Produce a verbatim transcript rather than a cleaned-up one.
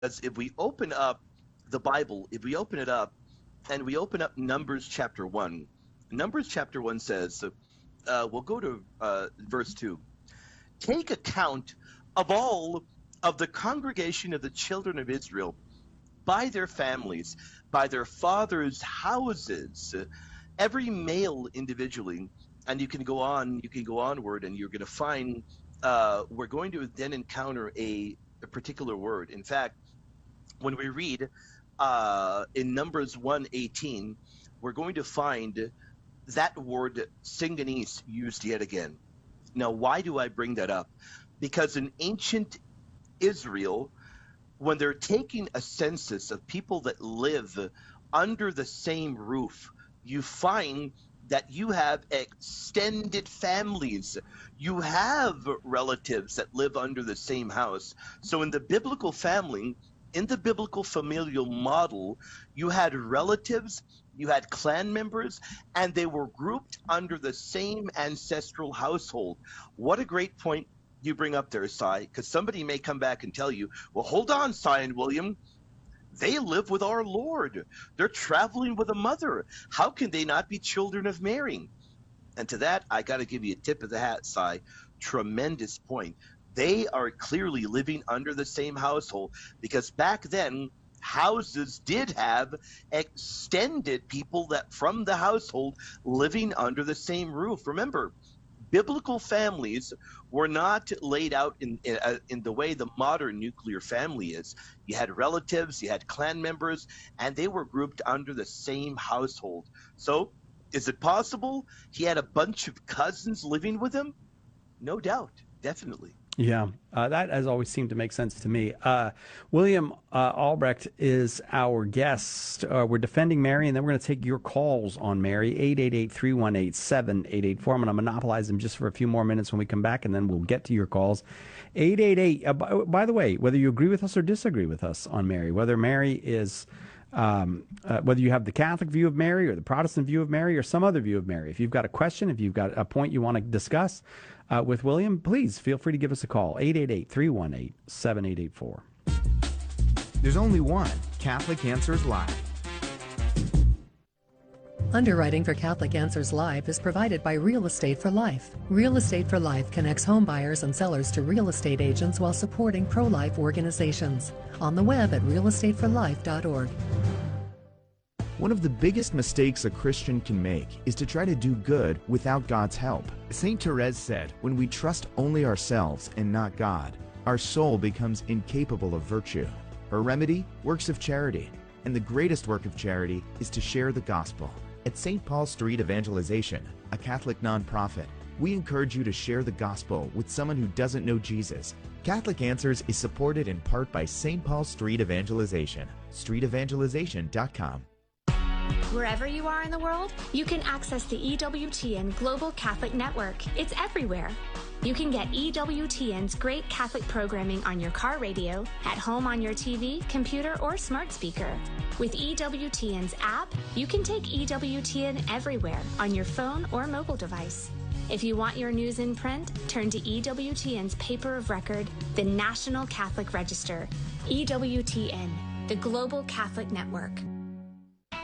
if we open up the Bible, if we open it up and we open up Numbers chapter one, Numbers chapter one says, uh, we'll go to uh, verse two. Take account of all of the congregation of the children of Israel by their families, by their fathers' houses, every male individually. And you can go on, you can go onward, and you're going to find, uh, we're going to then encounter a, a particular word. In fact, when we read uh, in Numbers one eighteen, we're going to find that word Singanese used yet again. Now, why do I bring that up? Because in ancient Israel, when they're taking a census of people that live under the same roof, you find that you have extended families. You have relatives that live under the same house. So in the biblical family, in the biblical familial model, you had relatives, you had clan members, and they were grouped under the same ancestral household. What a great point you bring up there, Cy, because somebody may come back and tell you, well, hold on, Cy and William. They live with our Lord. They're traveling with a mother. How can they not be children of Mary? And to that, I got to give you a tip of the hat, Cy. Tremendous point. They are clearly living under the same household, because back then, houses did have extended people that from the household living under the same roof. Remember, biblical families were not laid out in, in, uh, in the way the modern nuclear family is. You had relatives, you had clan members, and they were grouped under the same household. So is it possible he had a bunch of cousins living with him? No doubt, definitely. Yeah, uh, that has always seemed to make sense to me. Uh, William uh, Albrecht is our guest. Uh, we're defending Mary, and then we're going to take your calls on Mary, eight eight eight, three one eight, seven eight eight four. I'm going to monopolize them just for a few more minutes when we come back, and then we'll get to your calls. eight eight eight, uh, by, by the way, whether you agree with us or disagree with us on Mary, whether Mary is... Um, uh, whether you have the Catholic view of Mary or the Protestant view of Mary or some other view of Mary, if you've got a question, if you've got a point you want to discuss uh, with William, please feel free to give us a call, eight eight eight, three one eight, seven eight eight four. There's only one Catholic Answers Live. Underwriting for Catholic Answers Live is provided by Real Estate for Life. Real Estate for Life connects home buyers and sellers to real estate agents while supporting pro-life organizations. On the web at real estate for life dot org. One of the biggest mistakes a Christian can make is to try to do good without God's help. Saint Therese said, when we trust only ourselves and not God, our soul becomes incapable of virtue. Her remedy? Works of charity. And the greatest work of charity is to share the gospel. At Saint Paul Street Evangelization, a Catholic nonprofit, we encourage you to share the gospel with someone who doesn't know Jesus. Catholic Answers is supported in part by Saint Paul Street Evangelization, street evangelization dot com. Wherever you are in the world, you can access the E W T N Global Catholic Network. It's everywhere. You can get E W T N's great Catholic programming on your car radio, at home on your T V, computer, or smart speaker. With E W T N's app, you can take E W T N everywhere on your phone or mobile device. If you want your news in print, turn to E W T N's paper of record, the National Catholic Register. E W T N, the Global Catholic Network.